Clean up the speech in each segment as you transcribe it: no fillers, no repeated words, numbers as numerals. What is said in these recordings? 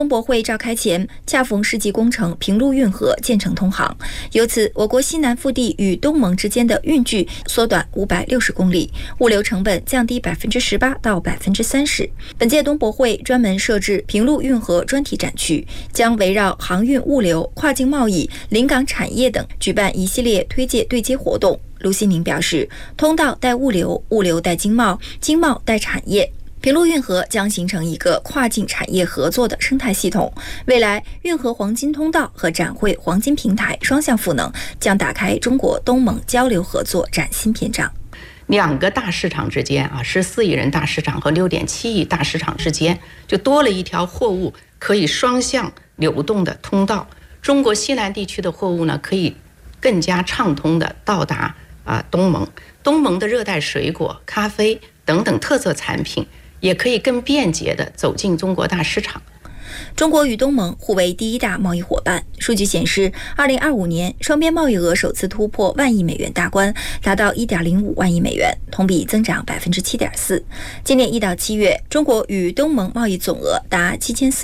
东博会召开前，恰逢世纪工程平陆运河建成通航，由此我国西南腹地与东盟之间的运距缩短560公里，物流成本降低18%到30%。本届东博会专门设置平陆运河专题展区，将围绕航运物流、跨境贸易、临港产业等举办一系列推介对接活动。卢锡宁表示，通道带物流，物流带经贸，经贸带产业。平陆运河将形成一个跨境产业合作的生态系统，未来运河黄金通道和展会黄金平台双向赋能，将打开中国东盟交流合作崭新篇章。 2个大市场之间14亿人大市场和6.7亿大市场之间，就多了一条货物可以双向流动的通道。中国西南地区的货物呢，可以更加畅通的到达东盟。东盟的热带水果、咖啡等等特色产品也可以更便捷地走进中国大市场。 中国与东盟互为第一大贸易伙伴。数据显示，2025年双边贸易额首次突破万亿美元大关，达到1.05万亿美元，同比增长7.4%。今年1到7月，中国与东盟贸易总额达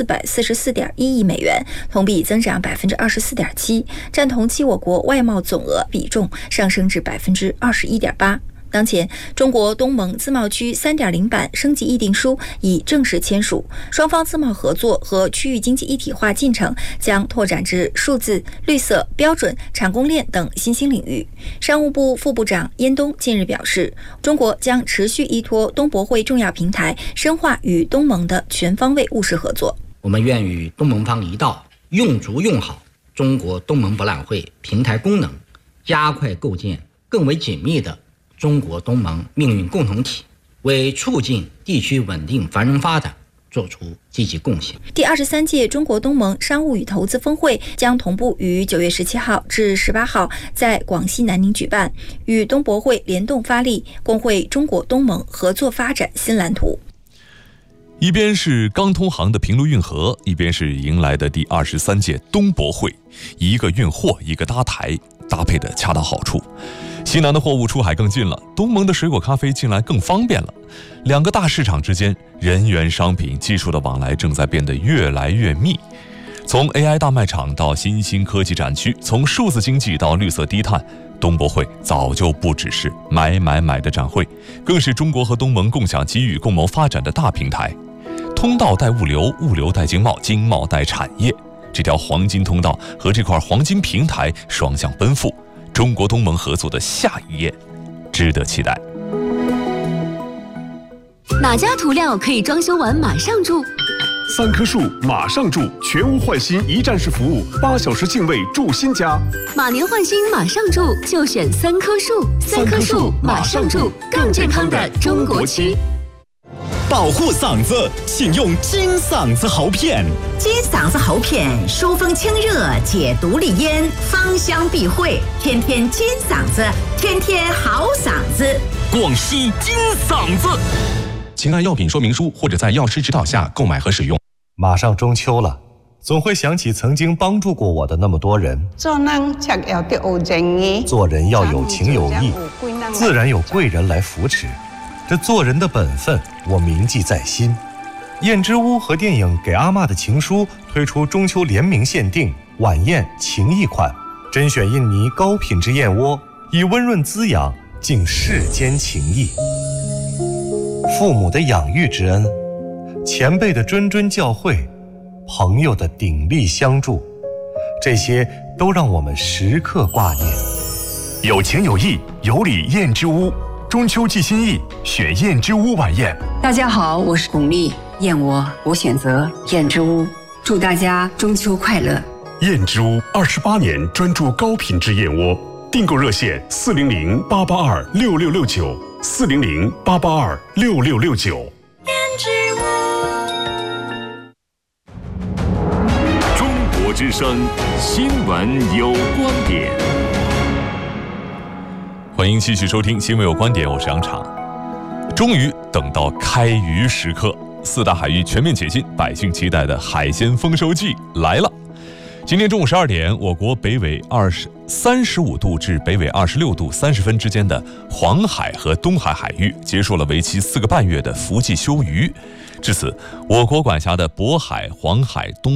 7444.1亿美元，同比增长24.7%，占同期我国外贸总额比重上升至21.8%。当前，中国东盟自贸区3.0版升级议定书已正式签署，双方自贸合作和区域经济一体化进程将拓展至数字、绿色、标准、产供链等新兴领域。商务部副部长燕东近日表示，中国将持续依托东博会重要平台，深化与东盟的全方位务实合作。 我们愿与东盟方一道，用足用好中国东盟博览会平台功能，加快构建更为紧密的中国东盟命运共同体，为促进地区稳定繁荣发展做出积极贡献。 第23届中国东盟商务与投资峰会将同步于9月17号至18号在广西南宁举办，与东博会联动发力，共绘中国东盟合作发展新蓝图。 一边是刚通航的平陆运河，一边是迎来的第23届东博会，一个运货，一个搭台，搭配的恰到好处。西南的货物出海更近了，东盟的水果咖啡进来更方便了。2个大市场之间，人员、商品、技术的往来正在变得越来越密。从 AI 大卖场到新兴科技展区，从数字经济到绿色低碳，东博会早就不只是买的展会，更是中国和东盟共享机遇、共谋发展的大平台。通道带物流，物流带经贸，经贸带产业，这条黄金通道和这块黄金平台双向奔赴，中国东盟合作的下一页值得期待。 哪家涂料可以装修完马上住 ？3棵树马上住，全屋换新一站式服务，8小时净位住新家。 马年换新马上住，就选3棵树。3棵树马上住，更健康的中国区。 保护嗓子，请用金嗓子喉片。 金嗓子喉片疏风清热，解毒利咽，芳香避秽，天天金嗓子，天天好嗓子。 广西金嗓子， 请按药品说明书或者在药师指导下购买和使用。 马上中秋了，总会想起曾经帮助过我的那么多人。 做人要有情有义，自然有贵人来扶持。这做人的本分，我铭记在心。燕之屋和电影《给阿嬷的情书》推出中秋联名限定晚宴情谊款，甄选印尼高品质燕窝，以温润滋养敬世间情谊。父母的养育之恩，前辈的谆谆教诲，朋友的鼎力相助，这些都让我们时刻挂念。 有情有义，有礼燕之屋，中秋寄心意，选燕之屋晚宴。 大家好，我是巩俐，燕窝我选择燕之屋，祝大家中秋快乐。 燕之屋28年专注高品质燕窝，订购热线400-882-6669，400-882-6669。 燕之屋， 中国之声新闻有观点。 欢迎继续收听新闻有观点，我是杨昶。终于等到开渔时刻，4大海域全面解禁，百姓期待的海鲜丰收季来了。 今天中午12点，我国北纬35度至北纬26度30分之间的黄海和东海海域结束了为期4个半月的伏季休渔。至此，我国管辖的渤海、黄海、东